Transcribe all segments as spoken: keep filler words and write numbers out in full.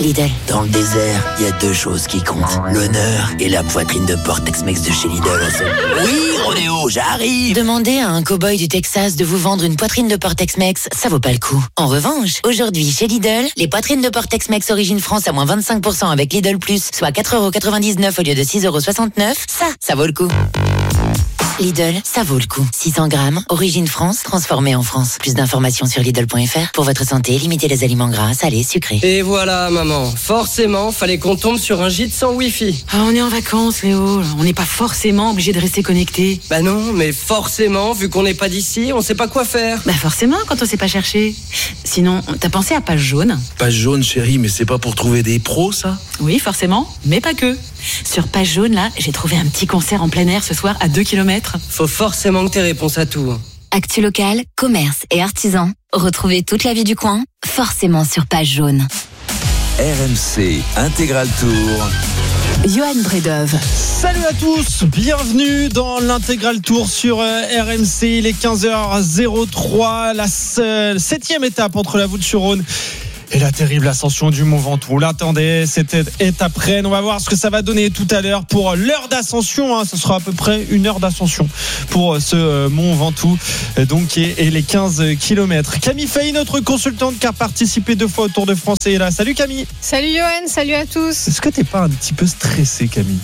Lidl. Dans le désert, il y a deux choses qui comptent. L'honneur et la poitrine de porc Tex-Mex de chez Lidl. Oui, Rodéo, j'arrive. Demandez à un cow-boy du Texas de vous vendre une poitrine de porc Tex-Mex, ça vaut pas le coup. En revanche, aujourd'hui chez Lidl, les poitrines de porc Tex-Mex Origine France à moins vingt-cinq pour cent avec Lidl Plus, soit quatre euros quatre-vingt-dix-neuf au lieu de six euros soixante-neuf, ça, ça vaut le coup. Lidl, ça vaut le coup. six cents grammes, origine France, transformée en France. Plus d'informations sur Lidl point F R. Pour votre santé, limitez les aliments gras, salés, sucrés. Et voilà, maman. Forcément, fallait qu'on tombe sur un gîte sans Wi-Fi. Ah, on est en vacances, Léo. On n'est pas forcément obligé de rester connecté. Bah non, mais forcément, vu qu'on n'est pas d'ici, on sait pas quoi faire. Bah forcément, quand on sait pas chercher. Sinon, t'as pensé à Page Jaune? Page Jaune, chérie, mais c'est pas pour trouver des pros, ça? Oui, forcément, mais pas que. Sur Page Jaune, là, j'ai trouvé un petit concert en plein air ce soir à deux kilomètres. Faut forcément que t'aies réponse à tout. Actu locale, commerce et artisans. Retrouvez toute la vie du coin, forcément sur Page Jaune. R M C Intégral Tour. Johan Bredov. Salut à tous, bienvenue dans l'Intégral Tour sur R M C. Il est quinze heures trois, la septième étape entre la Voulte-sur-Rhône et la terrible ascension du Mont Ventoux. On l'attendait, cette étape reine. On va voir ce que ça va donner tout à l'heure pour l'heure d'ascension. Hein. Ce sera à peu près une heure d'ascension pour ce Mont Ventoux, donc, et, et les quinze kilomètres. Camille Fay, notre consultante qui a participé deux fois au Tour de France, est là. Salut Camille. Salut Johan, salut à tous. Est-ce que t'es pas un petit peu stressée, Camille?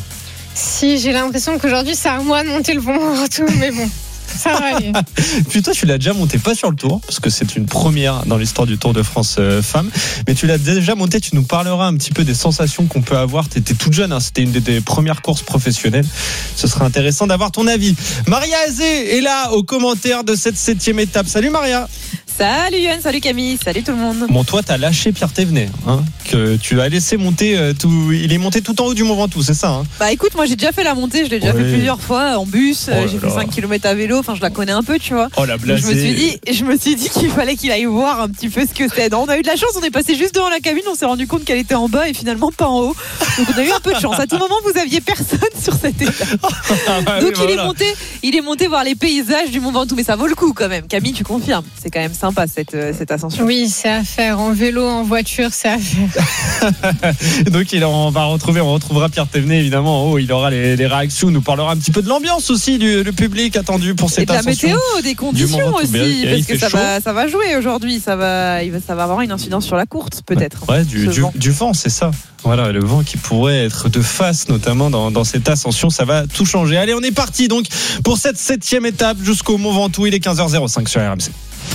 Si, j'ai l'impression qu'aujourd'hui c'est à moi de monter le Mont Ventoux, mais bon. Ça va aller. Puis toi, tu l'as déjà monté, pas sur le Tour, parce que c'est une première dans l'histoire du Tour de France euh, femmes, mais tu l'as déjà monté. Tu nous parleras un petit peu des sensations qu'on peut avoir. Tu étais toute jeune, hein, c'était une des, des premières courses professionnelles. Ce serait intéressant d'avoir ton avis. Maria Azé est là aux commentaires de cette septième étape. Salut Maria. Salut Yoann, salut Camille, salut tout le monde. Bon, toi, t'as lâché Pierre Thévenet, hein, que tu as laissé monter euh, tout. Il est monté tout en haut du Mont Ventoux, c'est ça, hein? Bah écoute, moi j'ai déjà fait la montée, je l'ai déjà ouais. fait plusieurs fois en bus. Oh j'ai là fait cinq kilomètres à vélo, enfin je la connais un peu, tu vois. Oh la blasée. Je me suis dit, je me suis dit qu'il fallait qu'il aille voir un petit peu ce que c'est. On a eu de la chance, on est passé juste devant la cabine, on s'est rendu compte qu'elle était en bas et finalement pas en haut. Donc on a eu un peu de chance. À tout moment, vous aviez personne sur cette étape. Ah bah Donc oui, il voilà. est monté, il est monté voir les paysages du Mont Ventoux, mais ça vaut le coup quand même. Camille, tu confirmes, c'est quand même sympa cette cette ascension. Oui, c'est à faire. En vélo, en voiture, c'est à faire. Donc il, on va retrouver, on retrouvera Pierre Thévenet évidemment en haut. Il aura les, les réactions, nous parlera un petit peu de l'ambiance aussi, du le public attendu pour cette et de la ascension. météo, des conditions aussi, il, parce il que ça va, ça va jouer aujourd'hui. Ça va, il va, ça va avoir une incidence sur la course peut-être. Ouais, du, du, vent. du vent, c'est ça. Voilà, le vent qui pourrait être de face, notamment dans, dans cette ascension, ça va tout changer. Allez, on est parti donc pour cette septième étape jusqu'au Mont Ventoux. Il est quinze heures cinq sur R M C.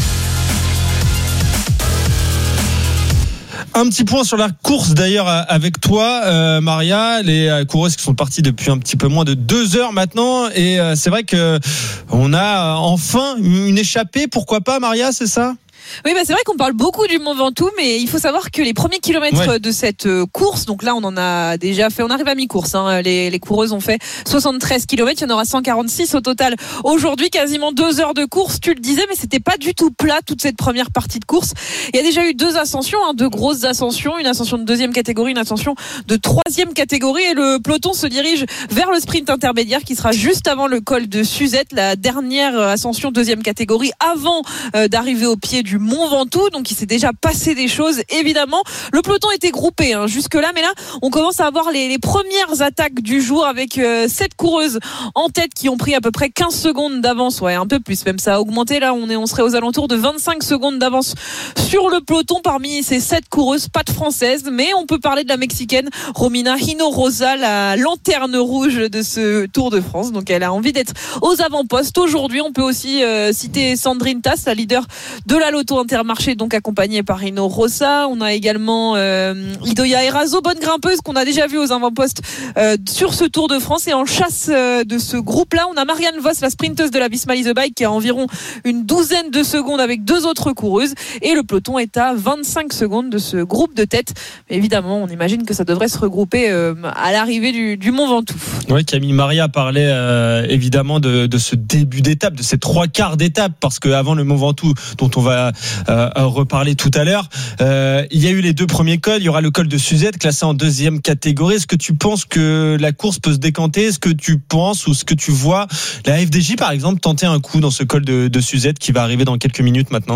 Un petit point sur la course d'ailleurs avec toi, euh, Maria. Les coureuses qui sont parties depuis un petit peu moins de deux heures maintenant, et euh, c'est vrai que on a enfin une échappée. Pourquoi pas, Maria, c'est ça? Oui, bah c'est vrai qu'on parle beaucoup du Mont Ventoux, mais il faut savoir que les premiers kilomètres ouais. de cette course, donc là on en a déjà fait, on arrive à mi-course, hein, les, les coureuses ont fait soixante-treize kilomètres, il y en aura cent quarante-six au total aujourd'hui, quasiment deux heures de course, tu le disais, mais c'était pas du tout plat toute cette première partie de course. Il y a déjà eu deux ascensions, hein, deux grosses ascensions, une ascension de deuxième catégorie, une ascension de troisième catégorie, et le peloton se dirige vers le sprint intermédiaire qui sera juste avant le col de Suzette, la dernière ascension deuxième catégorie avant euh, d'arriver au pied du Mont Ventoux. Donc il s'est déjà passé des choses évidemment. Le peloton était groupé hein, jusque là, mais là on commence à avoir les, les premières attaques du jour avec euh, sept coureuses en tête qui ont pris à peu près quinze secondes d'avance, ouais un peu plus même, ça a augmenté. Là on est on serait aux alentours de vingt-cinq secondes d'avance sur le peloton parmi ces sept coureuses, pas de françaises, mais on peut parler de la mexicaine Romina Hinojosa, la lanterne rouge de ce Tour de France. Donc elle a envie d'être aux avant-postes aujourd'hui. On peut aussi euh, citer Sandrine Tass, la leader de la Lotto Intermarché, donc accompagnée par Hinojosa. On a également euh, Idoia Erazo, bonne grimpeuse qu'on a déjà vue aux avant-postes euh, sur ce Tour de France. Et en chasse euh, de ce groupe-là, on a Marianne Vos, la sprinteuse de la Visma Lease Bike, qui a environ une douzaine de secondes avec deux autres coureuses. Et le peloton est à vingt-cinq secondes de ce groupe de tête. Mais évidemment, on imagine que ça devrait se regrouper euh, à l'arrivée du, du Mont Ventoux. Oui, Camille, Maria parlait euh, évidemment de, de ce début d'étape, de ces trois quarts d'étape, parce qu'avant le Mont Ventoux, dont on va euh, reparler tout à l'heure, euh, il y a eu les deux premiers cols. Il y aura le col de Suzette, classé en deuxième catégorie. Est-ce que tu penses que la course peut se décanter? Est-ce que tu penses ou ce que tu vois la F D J, par exemple, tenter un coup dans ce col de, de Suzette qui va arriver dans quelques minutes maintenant?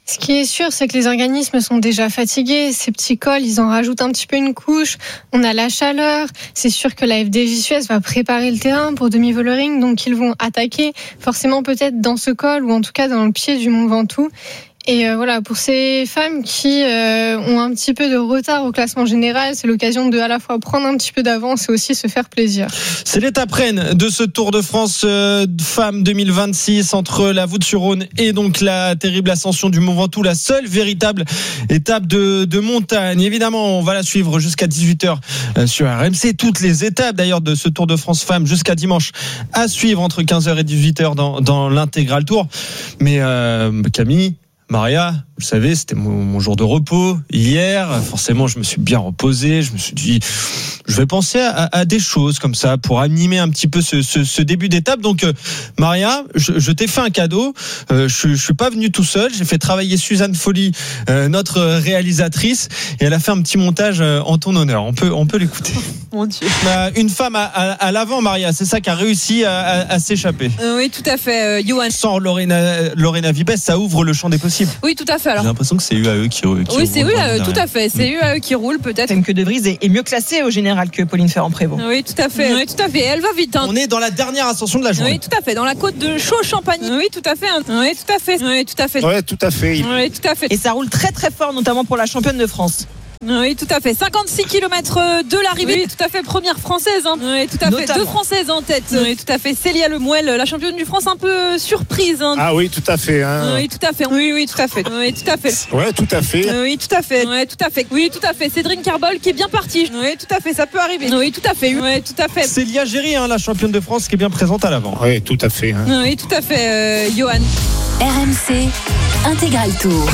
Ce qui est sûr, c'est que les organismes sont déjà fatigués. Ces petits cols, ils en rajoutent un petit peu une couche. On a la chaleur. C'est sûr que la F D J Suez va préparer le terrain pour demi-Vollering, donc ils vont attaquer forcément peut-être dans ce col ou en tout cas dans le pied du Mont Ventoux. Et euh, voilà, pour ces femmes qui euh, ont un petit peu de retard au classement général, c'est l'occasion de à la fois prendre un petit peu d'avance et aussi se faire plaisir. C'est l'étape reine de ce Tour de France euh, femmes deux mille vingt-six entre la Voulte-sur-Rhône et donc la terrible ascension du Mont Ventoux, la seule véritable étape de, de montagne. Évidemment, on va la suivre jusqu'à dix-huit heures euh, sur R M C. Toutes les étapes d'ailleurs de ce Tour de France femmes jusqu'à dimanche à suivre entre quinze heures et dix-huit heures dans, dans l'intégral Tour. Mais euh, Camille, Maria, vous savez, c'était mon, mon jour de repos hier. Forcément, je me suis bien reposé. Je me suis dit, je vais penser à, à des choses comme ça pour animer un petit peu ce, ce, ce début d'étape. Donc, euh, Maria, je, je t'ai fait un cadeau. Euh, je, je suis pas venu tout seul. J'ai fait travailler Suzanne Folly, euh, notre réalisatrice, et elle a fait un petit montage euh, en ton honneur. On peut, on peut l'écouter. Mon Dieu. Euh, une femme à, à, à l'avant, Maria, c'est ça qui a réussi à, à, à s'échapper. Euh, oui, tout à fait, euh, Johan. Sans Lorena, Lorena Vibes, ça ouvre le champ des possibles. Oui, tout à fait. Alors. J'ai l'impression que c'est U A E qui, qui oui, c'est U A E, tout à fait. C'est U A E qui roule peut-être. Même que De Vries est mieux classée au général que Pauline Ferrand-Prévot. Oui, tout à fait. Oui, tout à fait. Elle va vite. Hein. On est dans la dernière ascension de la journée. Oui, tout à fait. Dans la côte de Chaux-Champagny. Oui, tout à fait. Oui, tout à fait. Oui, tout à fait. Oui, tout à fait. Oui, tout à fait. Et ça roule très très fort, notamment pour la championne de France. Oui, tout à fait. cinquante-six kilomètres de l'arrivée. Oui, tout à fait. Première française. Hein. Oui, tout à fait. Notamment. Deux françaises en tête. Oui, tout à fait. Célia Lemuel, la championne du France, un peu surprise. Hein. Ah oui, tout à fait. Hein. Oui, tout à fait. Oui, oui, tout à fait. Oui, tout à fait. Ouais, tout à fait. Oui, tout à fait. Oui, tout à fait. Oui, tout à fait. Cédrine Carbol qui est bien partie. Oui, tout à fait. Ça peut arriver. Oui, tout à fait. Oui, tout à fait. Célia Géry, hein, la championne de France, qui est bien présente à l'avant. Oui, tout à fait. Hein. Oui, tout à fait. Euh, Johan. R M C Intégral Tour.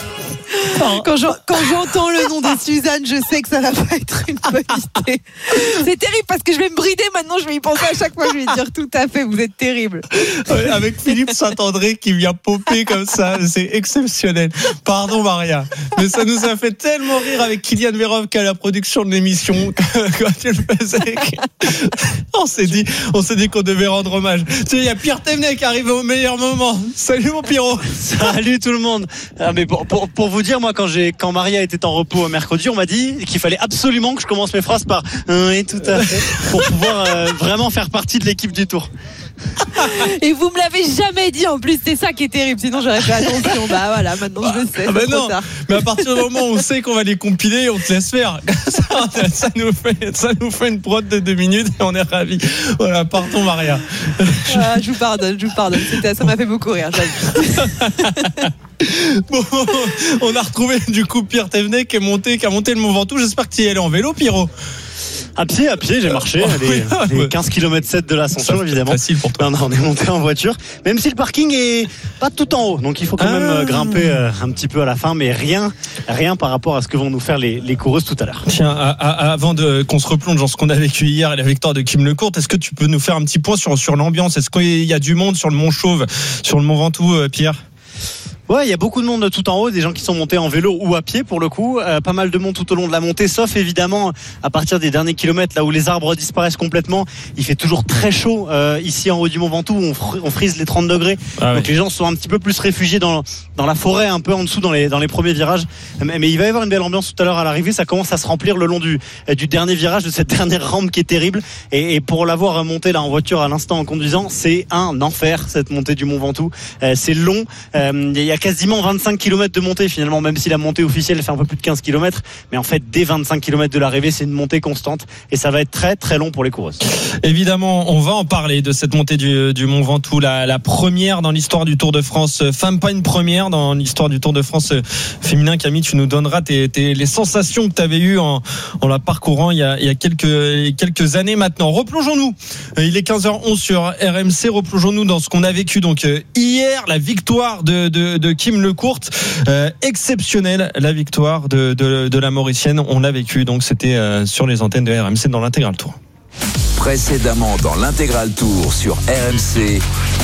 Quand, j'en, quand j'entends le nom de Suzanne, je sais que ça va pas être une bonne idée. C'est terrible parce que je vais me brider maintenant, je vais y penser à chaque fois, je vais dire tout à fait, vous êtes terrible. Ouais, avec Philippe Saint-André qui vient popper comme ça, c'est exceptionnel. Pardon Maria, mais ça nous a fait tellement rire avec Kylian Verov qu'à la production de l'émission quand tu le faisais. On s'est dit, on s'est dit qu'on devait rendre hommage. Tu sais, il y a Pierre Thévenet qui arrive au meilleur moment. Salut mon Pierrot. Salut tout le monde. Ah, mais pour, pour, pour vous dire, moi quand j'ai quand Maria était en repos mercredi, on m'a dit qu'il fallait absolument que je commence mes phrases par oui tout à fait pour pouvoir euh, vraiment faire partie de l'équipe du Tour. Et vous me l'avez jamais dit en plus, c'est ça qui est terrible, sinon j'aurais fait attention. Bah voilà, maintenant je le sais. Ah bah c'est non, trop tard. mais à partir du moment où on sait qu'on va les compiler, on te laisse faire. Ça, ça nous fait, ça nous fait une prod de deux minutes et on est ravis. Voilà, pardon Maria. Ah, je vous pardonne, je vous pardonne. C'était, ça m'a fait beaucoup rire. Bon, on a retrouvé du coup Pierre Thévenet qui est monté, qui a monté le Mont Ventoux. J'espère que tu y es allé en vélo, Pierrot. À pied, à pied, j'ai marché les, les quinze kilomètres sept de l'ascension, évidemment. Facile pour toi. Non, non, on est monté en voiture, même si le parking est pas tout en haut, donc il faut quand ah. même grimper un petit peu à la fin, mais rien, rien par rapport à ce que vont nous faire les, les coureuses tout à l'heure. Tiens, à, à, avant de qu'on se replonge dans ce qu'on a vécu hier et la victoire de Kim Lecourt, est-ce que tu peux nous faire un petit point sur sur l'ambiance? Est-ce qu'il y a du monde sur le Mont Chauve, sur le Mont Ventoux, Pierre? Ouais, il y a beaucoup de monde tout en haut, des gens qui sont montés en vélo ou à pied pour le coup, euh, pas mal de monde tout au long de la montée, sauf évidemment à partir des derniers kilomètres, là où les arbres disparaissent complètement. Il fait toujours très chaud euh, ici en haut du Mont Ventoux, où on, fr- on frise les trente degrés. Ah donc ouais. Les gens sont un petit peu plus réfugiés dans dans la forêt, un peu en dessous dans les dans les premiers virages. Mais, mais il va y avoir une belle ambiance tout à l'heure à l'arrivée. Ça commence à se remplir le long du du dernier virage, de cette dernière rampe qui est terrible. Et, et pour l'avoir monté là en voiture à l'instant en conduisant, c'est un enfer cette montée du Mont Ventoux. Euh, c'est long. Euh, il y a quasiment vingt-cinq kilomètres de montée finalement, même si la montée officielle fait un peu plus de quinze kilomètres, mais en fait dès vingt-cinq kilomètres de l'arrivée c'est une montée constante et ça va être très très long pour les coureuses. Évidemment on va en parler de cette montée du, du Mont Ventoux, la, la première dans l'histoire du Tour de France femme, pas une première dans l'histoire du Tour de France féminin. Camille, tu nous donneras tes, tes, les sensations que tu avais eues en, en la parcourant il y a, il y a quelques, quelques années maintenant. Replongeons-nous, il est quinze heures onze sur R M C, replongeons-nous dans ce qu'on a vécu donc hier, la victoire de, de, de Kim Lecourt, euh, exceptionnelle la victoire de, de, de la Mauricienne, on l'a vécu, donc c'était euh, sur les antennes de R M C dans l'intégral Tour. Précédemment dans l'intégral Tour sur R M C.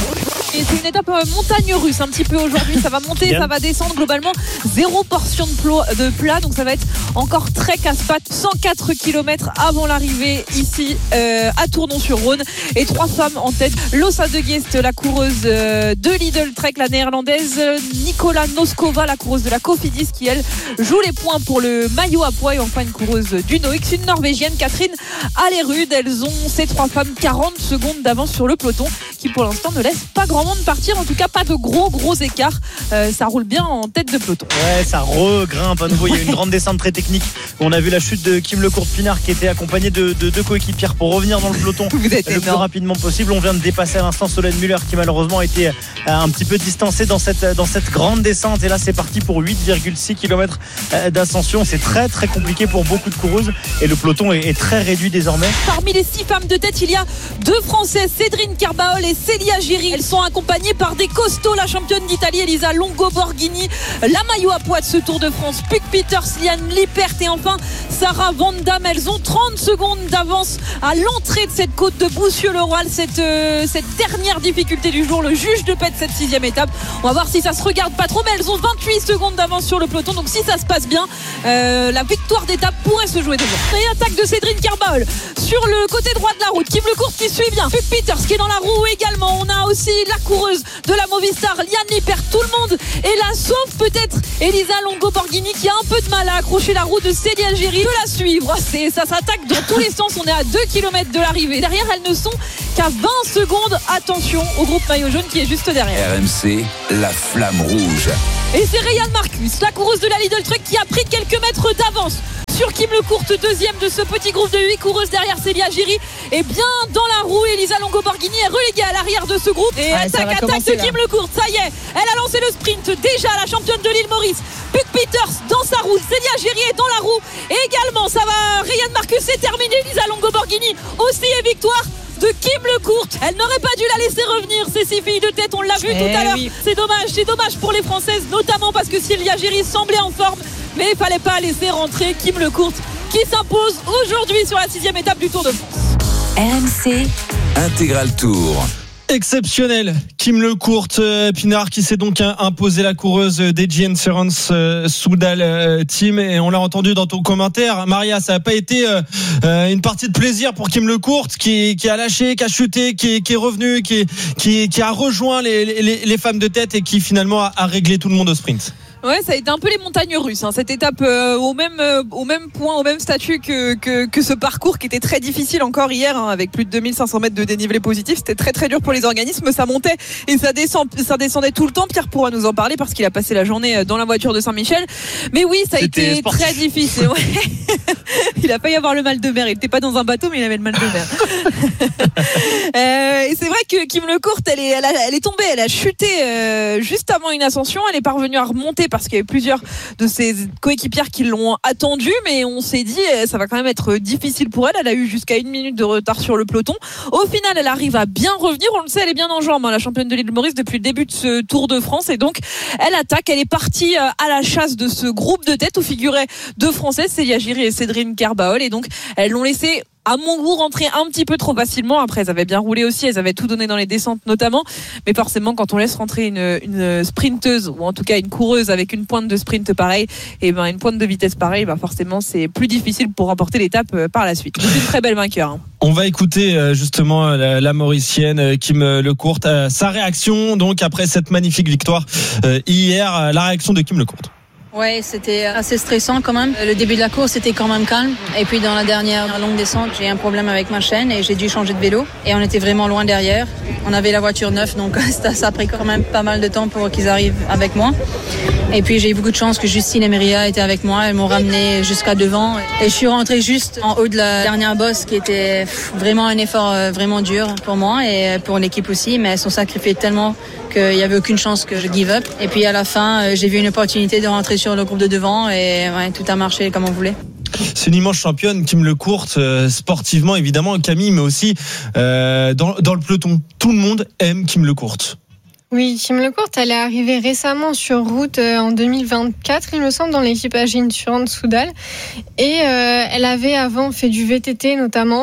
Et c'est une étape euh, montagne russe un petit peu aujourd'hui. Ça va monter, Bien. ça va descendre. Globalement, zéro portion de, plo- de plat. Donc ça va être encore très casse-pattes. cent quatre kilomètres avant l'arrivée ici euh, à Tournon-sur-Rhône. Et trois femmes en tête. Losa de Geest, la coureuse euh, de Lidl Trek, la néerlandaise. Nicola Noskova, la coureuse de la Cofidis, qui elle joue les points pour le maillot à poids. Et enfin une coureuse du Noix, une norvégienne, Catherine Allerud. Elles ont, ces trois femmes, quarante secondes d'avance sur le peloton, qui pour l'instant ne laisse pas grand monde partir, en tout cas pas de gros gros écarts. Euh, ça roule bien en tête de peloton. Ouais, ça regrimpe à nouveau. Il y a une grande descente très technique. On a vu la chute de Kim Lecourt-Pinard qui était accompagné de deux de, de coéquipières pour revenir dans le peloton Vous êtes le énorme. plus rapidement possible. On vient de dépasser à l'instant Solène Müller qui malheureusement a été un petit peu distancée dans cette, dans cette grande descente. Et là c'est parti pour huit virgule six kilomètres d'ascension. C'est très très compliqué pour beaucoup de coureuses et le peloton est, est très réduit désormais. Parmi les six femmes de tête, il y a deux Françaises, Cédrine Carbaol et Célia Giri. Elles sont accompagnées par des costauds, la championne d'Italie Elisa Longo-Borghini, la maillot à poids de ce Tour de France, Puck Peters, Liane Lippert et enfin Sarah Van Damme. Elles ont trente secondes d'avance à l'entrée de cette côte de Boussieu-le-Roi, cette, euh, cette dernière difficulté du jour, le juge de paix de cette sixième étape. On va voir si ça se regarde pas trop, mais elles ont vingt-huit secondes d'avance sur le peloton, donc si ça se passe bien, euh, la victoire d'étape pourrait se jouer devant. Et attaque de Cédrine Carbaol sur le côté droit de la route, Kim Lecourt qui suit bien, Puck Peters qui est dans la roue également. On a aussi la coureuse de la Movistar, Liane Lippert. Tout le monde est là, sauf peut-être Elisa Longo-Borghini qui a un peu de mal à accrocher la roue de Célia Giri. De la suivre, c'est, ça s'attaque dans tous les sens. On est à deux kilomètres de l'arrivée. Derrière, elles ne sont qu'à vingt secondes. Attention au groupe maillot jaune qui est juste derrière. R M C, la flamme rouge. Et c'est Ryan Marcus, la coureuse de la Lidl Trek, qui a pris quelques mètres d'avance sur Kim Lecourt, deuxième de ce petit groupe de huit coureuses derrière Célia Giri. Et bien dans la roue, Elisa Longo-Borghini est reléguée à l'arrière de ce groupe. Et Ouais, ça attaque, va attaque commencer, de Kim là. Lecourt, ça y est, elle a lancé le sprint. Déjà la championne de l'île Maurice, Puck Peters dans sa roue, Célia Giri est dans la roue. Et également, ça va, Ryan Marcus, c'est terminé. Elisa Longo-Borghini aussi, et victoire de Kim Lecourt. Elle n'aurait pas dû la laisser revenir, ces six filles de tête, on l'a vu Eh tout à l'heure. oui. C'est dommage, c'est dommage pour les Françaises, notamment parce que Célia Giri semblait en forme, mais il fallait pas laisser rentrer Kim Lecourt, qui s'impose aujourd'hui sur la sixième étape du Tour de France. R M C Intégral Tour. Exceptionnel, Kim Lecourt euh, Pinard qui s'est donc hein, imposé la coureuse d'A G Insurance euh, Soudal euh, Team, et on l'a entendu dans ton commentaire, Maria, ça n'a pas été euh, euh, une partie de plaisir pour Kim Lecourt qui, qui a lâché, qui a chuté, qui, qui est revenu, qui, qui, qui a rejoint les, les, les femmes de tête et qui finalement a, a réglé tout le monde au sprint. Ouais, ça a été un peu les montagnes russes, hein, cette étape euh, au même euh, au même point, au même statut que, que que ce parcours qui était très difficile encore hier, hein, avec plus de deux mille cinq cents mètres de dénivelé positif. C'était très très dur pour les organismes, ça montait et ça descend, ça descendait tout le temps. Pierre pourra nous en parler parce qu'il a passé la journée dans la voiture de Saint-Michel. Mais oui, ça a C'était été sportif. très difficile. Ouais. Il a failli avoir le mal de mer. Il n'était pas dans un bateau, mais il avait le mal de mer. euh, et c'est vrai que Kim Lecourt, elle est, elle, a, elle est tombée, elle a chuté euh, juste avant une ascension. Elle est parvenue à remonter parce qu'il y avait plusieurs de ses coéquipières qui l'ont attendue, mais on s'est dit ça va quand même être difficile pour elle. Elle a eu jusqu'à une minute de retard sur le peloton. Au final, elle arrive à bien revenir. On le sait, elle est bien en jambes, hein, la championne de l'île Maurice depuis le début de ce Tour de France, et donc elle attaque. Elle est partie à la chasse de ce groupe de tête où figuraient deux Françaises, Célia Giri et Cédrine Carbaol, et donc elles l'ont laissé à mon goût rentrer un petit peu trop facilement. Après, elles avaient bien roulé aussi, elles avaient tout donné dans les descentes notamment, mais forcément quand on laisse rentrer une, une sprinteuse, ou en tout cas une coureuse avec une pointe de sprint pareille, et ben une pointe de vitesse pareille, ben forcément c'est plus difficile pour remporter l'étape par la suite. C'est une très belle vainqueur, hein. On va écouter justement la, la Mauricienne Kim Lecourt, sa réaction donc après cette magnifique victoire hier, la réaction de Kim Lecourt. Ouais, c'était assez stressant quand même. Le début de la course était quand même calme. Et puis dans la dernière longue descente, j'ai un problème avec ma chaîne et j'ai dû changer de vélo. Et on était vraiment loin derrière. On avait la voiture neuve, donc ça a pris quand même pas mal de temps pour qu'ils arrivent avec moi. Et puis j'ai eu beaucoup de chance que Justine et Myria étaient avec moi. Elles m'ont ramené jusqu'à devant. Et je suis rentrée juste en haut de la dernière bosse, qui était vraiment un effort vraiment dur pour moi et pour l'équipe aussi. Mais elles sont sacrifiées tellement qu'il n'y avait aucune chance que je give up. Et puis à la fin, j'ai vu une opportunité de rentrer sur le groupe de devant et ouais, tout a marché comme on voulait. C'est une immense championne, Kim Lecourt, euh, sportivement évidemment, Camille, mais aussi euh, dans, dans le peloton. Tout le monde aime Kim Lecourt. Oui, Kim Lecourt, elle est arrivée récemment sur route euh, en deux mille vingt-quatre, il me semble, dans l'équipage Insurance Soudal. Et euh, elle avait avant fait du V T T notamment.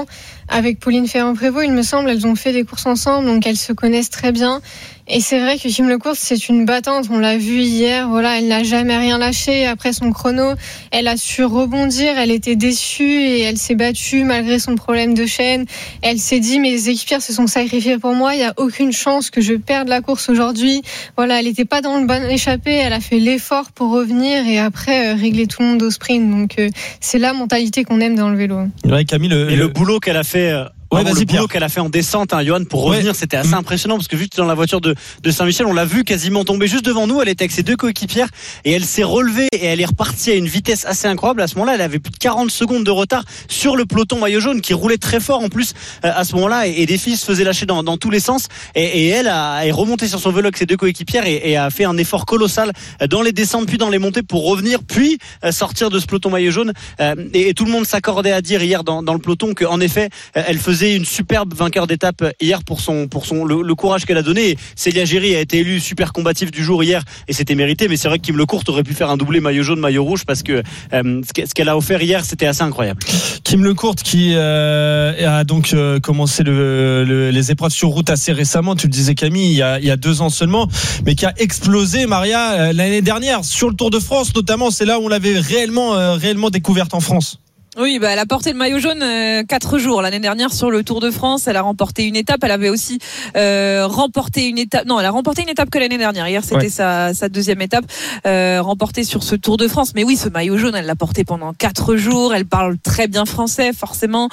avec Pauline Ferrand-Prévot, il me semble, elles ont fait des courses ensemble, donc elles se connaissent très bien. Et c'est vrai que Kim Lecourt, c'est une battante. On l'a vu hier. Voilà, elle n'a jamais rien lâché après son chrono. Elle a su rebondir. Elle était déçue et elle s'est battue malgré son problème de chaîne. Elle s'est dit, mes équipières se sont sacrifiées pour moi. Il n'y a aucune chance que je perde la course aujourd'hui. Voilà, elle n'était pas dans le bon échappé. Elle a fait l'effort pour revenir et après euh, régler tout le monde au sprint. Donc euh, c'est la mentalité qu'on aime dans le vélo. Ouais, Camille, le, et le... le boulot qu'elle a fait. Euh... Ouais, le boulot Pierre. Qu'elle a fait en descente, hein, Johan, pour revenir, ouais. C'était assez impressionnant parce que juste dans la voiture de, de Saint-Michel, on l'a vu quasiment tomber juste devant nous. Elle était avec ses deux coéquipières et elle s'est relevée et elle est repartie à une vitesse assez incroyable. À ce moment-là, elle avait plus de quarante secondes de retard sur le peloton maillot jaune qui roulait très fort en plus euh, à ce moment-là et, et des filles se faisaient lâcher dans, dans tous les sens. Et, et elle a, est remontée sur son vélo avec ses deux coéquipières et, et a fait un effort colossal dans les descentes puis dans les montées pour revenir puis euh, sortir de ce peloton maillot jaune. Euh, et, et tout le monde s'accordait à dire hier dans, dans le peloton qu'en effet, euh, elle faisait une superbe vainqueur d'étape hier pour son pour son le, le courage qu'elle a donné. Célia Géry a été élue super combative du jour hier et c'était mérité, mais c'est vrai que Kim Lecourt aurait pu faire un doublé maillot jaune maillot rouge parce que euh, ce qu'elle a offert hier c'était assez incroyable. Kim Lecourt qui euh, a donc euh, commencé le, le, les épreuves sur route assez récemment, tu le disais Camille, il y a, il y a deux ans seulement, mais qui a explosé Maria euh, l'année dernière sur le Tour de France notamment. C'est là où on l'avait réellement euh, réellement découverte en France. Oui, bah, elle a porté le maillot jaune euh, quatre jours l'année dernière sur le Tour de France. Elle a remporté une étape. Elle avait aussi euh, remporté une étape. Non, elle a remporté une étape que l'année dernière. Hier, c'était ouais. sa, sa deuxième étape euh, remportée sur ce Tour de France. Mais oui, ce maillot jaune, elle l'a porté pendant quatre jours. Elle parle très bien français, forcément.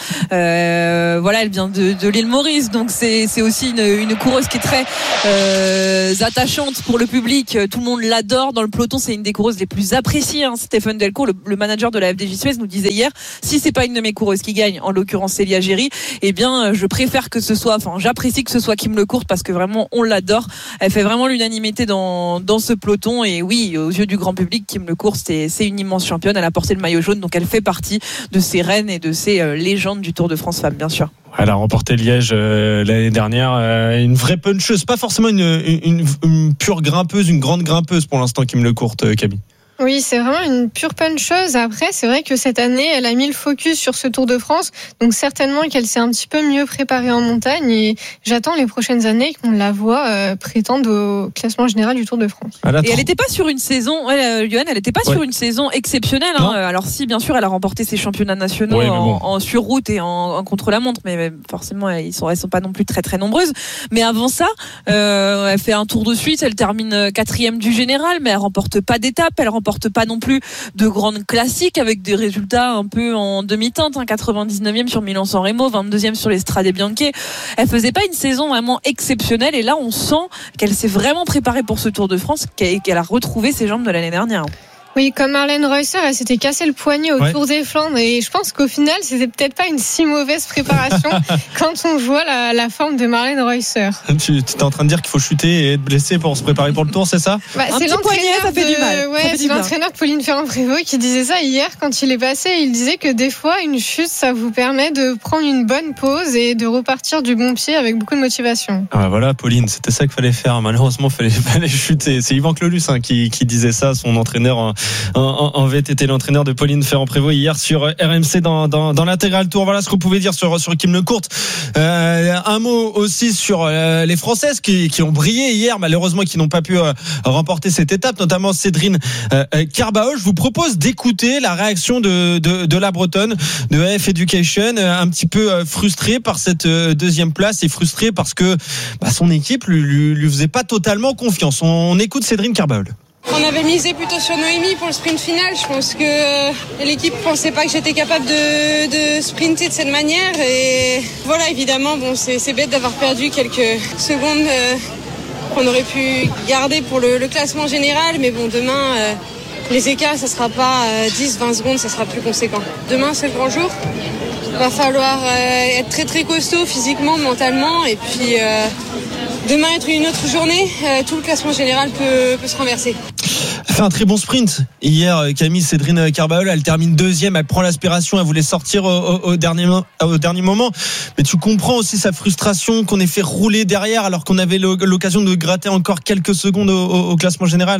Euh, voilà, elle vient de, de l'île Maurice, donc c'est, c'est aussi une, une coureuse qui est très euh, attachante pour le public. Tout le monde l'adore dans le peloton. C'est une des coureuses les plus appréciées. Hein. Stéphane Delcourt, le, le manager de la F D J Suez, nous disait hier. Si c'est pas une de mes coureuses qui gagne, en l'occurrence Célia Géry, eh bien, je préfère que ce soit, enfin, j'apprécie que ce soit Kim Lecourt parce que vraiment, on l'adore. Elle fait vraiment l'unanimité dans, dans ce peloton et oui, aux yeux du grand public, Kim Lecourt, c'est, c'est une immense championne. Elle a porté le maillot jaune, donc elle fait partie de ces reines et de ces euh, légendes du Tour de France femmes, bien sûr. Elle a remporté Liège euh, l'année dernière, euh, une vraie puncheuse, pas forcément une, une, une, une pure grimpeuse, une grande grimpeuse pour l'instant, Kim Lecourt, euh, Camille. Oui, c'est vraiment une pure puncheuse. Après, c'est vrai que cette année, elle a mis le focus sur ce Tour de France. Donc, certainement qu'elle s'est un petit peu mieux préparée en montagne. Et j'attends les prochaines années qu'on la voit euh, prétendre au classement général du Tour de France. Et elle n'était pas sur une saison, euh, Johan, elle n'était pas ouais. sur une saison exceptionnelle. Hein. Alors, si, bien sûr, elle a remporté ses championnats nationaux ouais, en, bon. en sur route et en, en contre-la-montre. Mais forcément, elles sont, elles sont pas non plus très, très nombreuses. Mais avant ça, euh, elle fait un tour de suite. Elle termine quatrième du général, mais elle remporte pas d'étape. Elle remporte porte pas non plus de grandes classiques avec des résultats un peu en demi-teinte, hein, quatre-vingt-dix-neuvième sur Milan-San Remo, vingt-deuxième sur les Strade Bianche. Elle faisait pas une saison vraiment exceptionnelle et là on sent qu'elle s'est vraiment préparée pour ce Tour de France et qu'elle a retrouvé ses jambes de l'année dernière. Oui, comme Marlène Reusser, elle s'était cassé le poignet au ouais. Tour des Flandres et je pense qu'au final, c'était peut-être pas une si mauvaise préparation quand on voit la, la forme de Marlène Reusser. Tu es en train de dire qu'il faut chuter et être blessé pour se préparer pour le Tour, c'est ça? Bah, c'est l'entraîneur poignet, ça fait de, du mal. Ouais, c'est l'entraîneur de Pauline Ferrand-Prévot qui disait ça hier quand il est passé. Il disait que des fois, une chute, ça vous permet de prendre une bonne pause et de repartir du bon pied avec beaucoup de motivation. Ah bah voilà, Pauline, c'était ça qu'il fallait faire. Malheureusement, il fallait, fallait chuter. C'est Yvan Clelus hein, qui, qui disait ça, son entraîneur en, en, en V T T, l'entraîneur de Pauline Ferrand-Prévot hier sur R M C dans, dans, dans l'intégral tour. Voilà ce qu'on pouvait dire sur, sur Kim Lecourt. Euh, un mot aussi sur euh, les Françaises qui, qui ont brillé hier, malheureusement qui n'ont pas pu euh, remporter cette étape, notamment Cédrine euh, Carbaol. Je vous propose d'écouter la réaction de, de, de la Bretonne de A F Education, euh, un petit peu euh, frustrée par cette euh, deuxième place et frustrée parce que bah, son équipe lui, lui, lui faisait pas totalement confiance. On, on écoute Cédrine Carbaol. On avait misé plutôt sur Noémie pour le sprint final. Je pense que l'équipe pensait pas que j'étais capable de, de sprinter de cette manière. Et voilà, évidemment, bon, c'est, c'est bête d'avoir perdu quelques secondes euh, qu'on aurait pu garder pour le, le classement général. Mais bon, demain, euh, les écarts, ça sera pas euh, dix vingt secondes, ça sera plus conséquent. Demain, c'est le grand jour. Il va falloir euh, être très très costaud physiquement, mentalement. Et puis euh, demain être une autre journée, euh, tout le classement général peut, peut se renverser. Elle fait un très bon sprint hier, Camille. Cédrine Carbaol, elle termine deuxième, elle prend l'aspiration, elle voulait sortir au, au, au, dernier, au dernier moment, mais tu comprends aussi sa frustration qu'on ait fait rouler derrière alors qu'on avait l'occasion de gratter encore quelques secondes au, au, au classement général.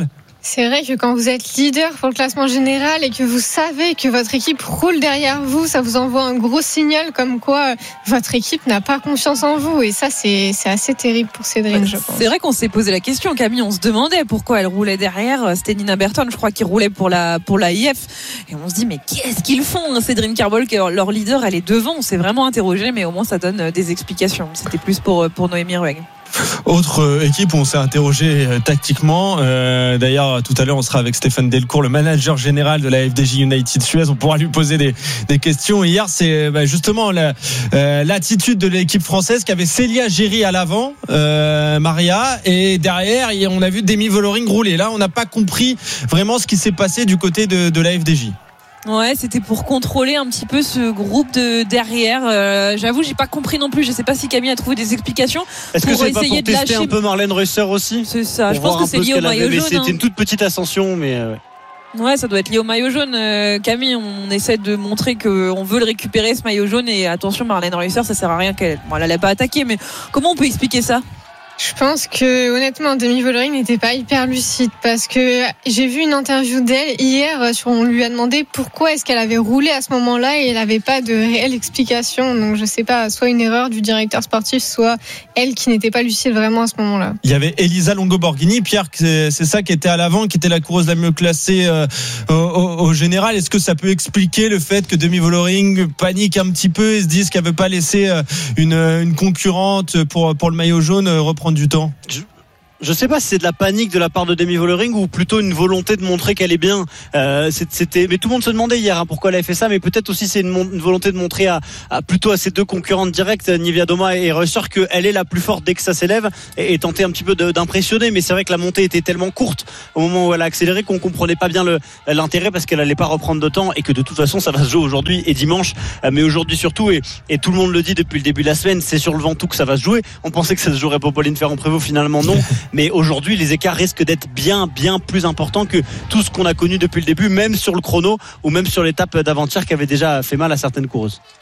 C'est vrai que quand vous êtes leader pour le classement général et que vous savez que votre équipe roule derrière vous, ça vous envoie un gros signal comme quoi votre équipe n'a pas confiance en vous. Et ça, c'est, c'est assez terrible pour Cédrine, ouais, je pense. C'est vrai qu'on s'est posé la question, Camille. On se demandait pourquoi elle roulait derrière. C'était Nina Burton, je crois, qui roulait pour la, pour la I F. Et on se dit, mais qu'est-ce qu'ils font, Cédrine Carbol, que leur leader, elle est devant. On s'est vraiment interrogé, mais au moins ça donne des explications. C'était plus pour, pour Noémie Ruegg. Autre équipe où on s'est interrogé tactiquement. Euh, d'ailleurs, tout à l'heure, on sera avec Stéphane Delcourt, le manager général de la F D J United Suez. On pourra lui poser des, des questions. Hier, c'est bah, justement la, euh, l'attitude de l'équipe française qui avait Célia Géry à l'avant, euh, Maria, et derrière, on a vu Demi Vollering rouler. Là, on n'a pas compris vraiment ce qui s'est passé du côté de, de la F D J. Ouais, c'était pour contrôler un petit peu ce groupe de derrière. Euh, j'avoue, j'ai pas compris non plus. Je sais pas si Camille a trouvé des explications. Est-ce pour que c'est essayer pas pour de tester lâcher un peu Marlène Reusser aussi? C'est ça. Pour je pense que c'est lié au maillot jaune. C'était hein. une toute petite ascension, mais. Euh... Ouais, ça doit être lié au maillot jaune. Euh, Camille, on essaie de montrer qu'on veut le récupérer, ce maillot jaune. Et attention, Marlène Reusser, ça sert à rien qu'elle. Bon, elle allait pas attaquer, mais comment on peut expliquer ça? Je pense que honnêtement Demi Vollering n'était pas hyper lucide parce que j'ai vu une interview d'elle hier sur on lui a demandé pourquoi est-ce qu'elle avait roulé à ce moment-là et elle n'avait pas de réelle explication. Donc je sais pas, soit une erreur du directeur sportif, soit elle qui n'était pas lucide vraiment à ce moment-là. Il y avait Elisa Longo-Borghini, Pierre, c'est ça qui était à l'avant, qui était la coureuse la mieux classée euh, au, au, au général. Est-ce que ça peut expliquer le fait que Demi Vollering panique un petit peu et se dise qu'elle veut pas laisser une, une concurrente pour pour le maillot jaune reprendre du temps? Je... Je sais pas si c'est de la panique de la part de Demi Vollering ou plutôt une volonté de montrer qu'elle est bien. Euh, c'était, mais tout le monde se demandait hier hein, pourquoi elle avait fait ça, mais peut-être aussi c'est une, une volonté de montrer à, à plutôt à ses deux concurrentes directes, Niewiadoma et Reusser, qu'elle est la plus forte dès que ça s'élève et, et tenter un petit peu de, d'impressionner. Mais c'est vrai que la montée était tellement courte au moment où elle a accéléré qu'on comprenait pas bien le, l'intérêt parce qu'elle allait pas reprendre de temps et que de toute façon ça va se jouer aujourd'hui et dimanche. Mais aujourd'hui surtout et, et tout le monde le dit depuis le début de la semaine, c'est sur le Ventoux que ça va se jouer. On pensait que ça se jouerait pour Pauline Ferrand-Prévot, finalement non. Mais aujourd'hui, les écarts risquent d'être bien, bien plus importants que tout ce qu'on a connu depuis le début, même sur le chrono ou même sur l'étape d'avant-hier qui avait déjà fait mal à certaines coureuses.